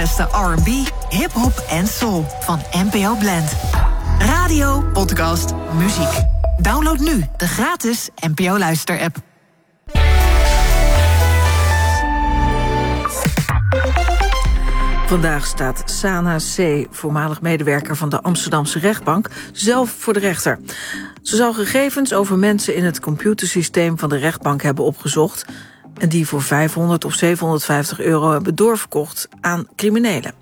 Beste R&B, hip-hop en soul van NPO Blend. Radio, podcast, muziek. Download nu de gratis NPO Luister-app. Vandaag staat Sana C., voormalig medewerker van de Amsterdamse rechtbank, zelf voor de rechter. Ze zou gegevens over mensen in het computersysteem van de rechtbank hebben opgezocht en die voor 500 of 750 euro hebben doorverkocht aan criminelen.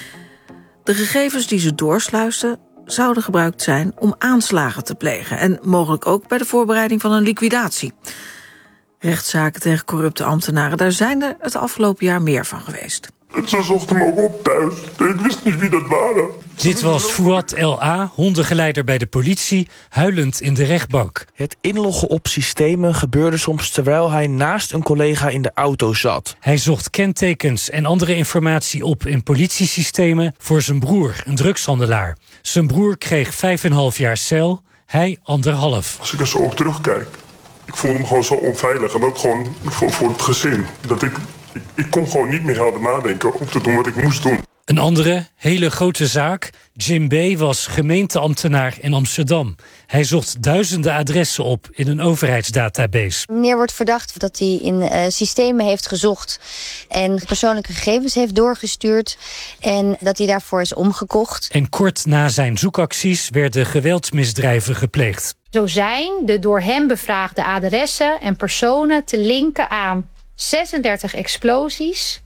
De gegevens die ze doorsluisten zouden gebruikt zijn om aanslagen te plegen en mogelijk ook bij de voorbereiding van een liquidatie. Rechtszaken tegen corrupte ambtenaren, daar zijn er het afgelopen jaar meer van geweest. Ze zochten me ook op thuis. Ik wist niet wie dat waren. Dit was Fouad L.A., hondengeleider bij de politie, huilend in de rechtbank. Het inloggen op systemen gebeurde soms terwijl hij naast een collega in de auto zat. Hij zocht kentekens en andere informatie op in politiesystemen voor zijn broer, een drugshandelaar. Zijn broer kreeg 5,5 jaar cel, hij 1,5. Als ik er zo op terugkijk, ik voelde me gewoon zo onveilig. En ook gewoon voor het gezin. Dat ik kon gewoon niet meer helder nadenken om te doen wat ik moest doen. Een andere, hele grote zaak. Jim B. was gemeenteambtenaar in Amsterdam. Hij zocht duizenden adressen op in een overheidsdatabase. Meneer wordt verdacht dat hij in systemen heeft gezocht en persoonlijke gegevens heeft doorgestuurd en dat hij daarvoor is omgekocht. En kort na zijn zoekacties werden geweldsmisdrijven gepleegd. Zo zijn de door hem bevraagde adressen en personen te linken aan 36 explosies,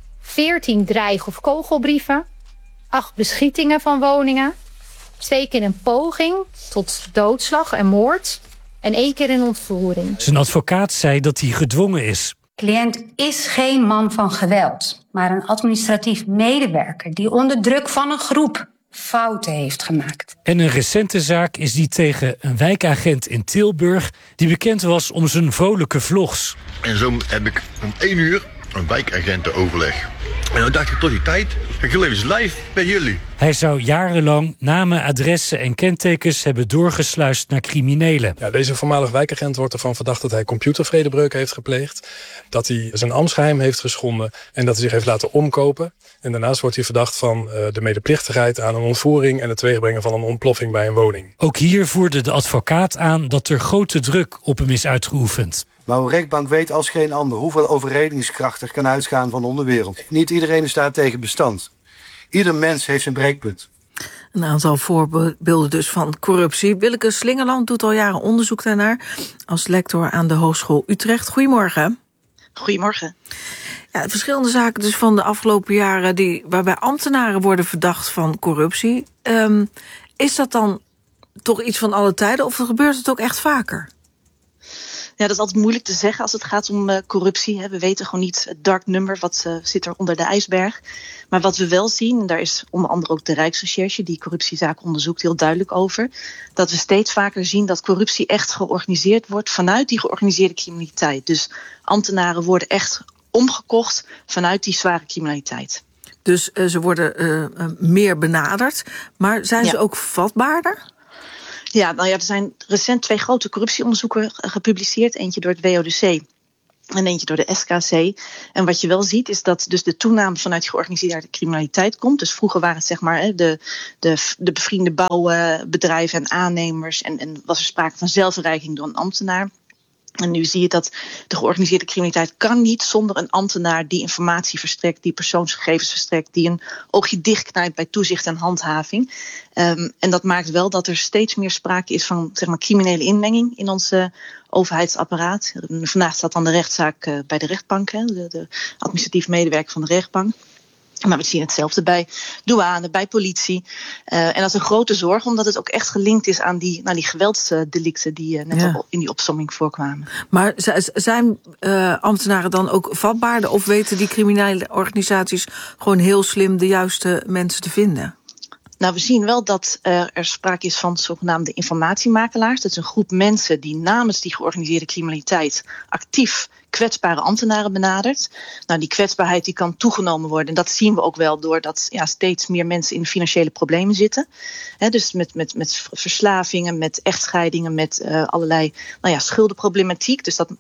14 dreig- of kogelbrieven, 8 beschietingen van woningen, 2 keer een poging tot doodslag en moord en 1 keer een ontvoering. Zijn advocaat zei dat hij gedwongen is. De cliënt is geen man van geweld, maar een administratief medewerker die onder druk van een groep fouten heeft gemaakt. En een recente zaak is die tegen een wijkagent in Tilburg die bekend was om zijn vrolijke vlogs. En zo heb ik om 1 uur een wijkagentenoverleg. En dan dacht ik tot die tijd, ik wil even live bij jullie. Hij zou jarenlang namen, adressen en kentekens hebben doorgesluist naar criminelen. Ja, deze voormalig wijkagent wordt ervan verdacht dat hij computervredebreuk heeft gepleegd, dat hij zijn ambtsgeheim heeft geschonden en dat hij zich heeft laten omkopen. En daarnaast wordt hij verdacht van de medeplichtigheid aan een ontvoering en het teweegbrengen van een ontploffing bij een woning. Ook hier voerde de advocaat aan dat er grote druk op hem is uitgeoefend. Maar een rechtbank weet als geen ander hoeveel overredingskracht er kan uitgaan van de onderwereld. Niet iedereen is daar tegen bestand. Ieder mens heeft zijn breekpunt. Een aantal voorbeelden dus van corruptie. Willeke Slingerland doet al jaren onderzoek daarnaar als lector aan de Hogeschool Utrecht. Goedemorgen. Goedemorgen. Ja, verschillende zaken dus van de afgelopen jaren waarbij ambtenaren worden verdacht van corruptie. Is dat dan toch iets van alle tijden of gebeurt het ook echt vaker? Ja, dat is altijd moeilijk te zeggen als het gaat om corruptie. We weten gewoon niet het dark number, wat zit er onder de ijsberg. Maar wat we wel zien, en daar is onder andere ook de Rijksrecherche die corruptiezaken onderzoekt heel duidelijk over, dat we steeds vaker zien dat corruptie echt georganiseerd wordt vanuit die georganiseerde criminaliteit. Dus ambtenaren worden echt omgekocht vanuit die zware criminaliteit. Dus ze worden meer benaderd, maar zijn ze ook vatbaarder? Ja, nou ja, er zijn recent 2 grote corruptieonderzoeken gepubliceerd. Eentje door het WODC en eentje door de SKC. En wat je wel ziet is dat dus de toename vanuit georganiseerde criminaliteit komt. Dus vroeger waren het zeg maar de bevriende bouwbedrijven en aannemers. En was er sprake van zelfverrijking door een ambtenaar. En nu zie je dat de georganiseerde criminaliteit kan niet zonder een ambtenaar die informatie verstrekt, die persoonsgegevens verstrekt, die een oogje dichtknijpt bij toezicht en handhaving. En dat maakt wel dat er steeds meer sprake is van zeg maar, criminele inmenging in ons overheidsapparaat. Vandaag staat dan de rechtszaak bij de rechtbank, de administratief medewerker van de rechtbank. Maar we zien hetzelfde bij douane, bij politie. En dat is een grote zorg, omdat het ook echt gelinkt is aan die geweldsdelicten die net al in die opsomming voorkwamen. Maar zijn ambtenaren dan ook vatbaarder of weten die criminele organisaties gewoon heel slim de juiste mensen te vinden? Nou, we zien wel dat er sprake is van zogenaamde informatiemakelaars. Dat is een groep mensen die namens die georganiseerde criminaliteit actief kwetsbare ambtenaren benadert. Nou, die kwetsbaarheid die kan toegenomen worden. En dat zien we ook wel doordat steeds meer mensen in financiële problemen zitten. Dus met verslavingen, met echtscheidingen, met allerlei schuldenproblematiek. Dus dat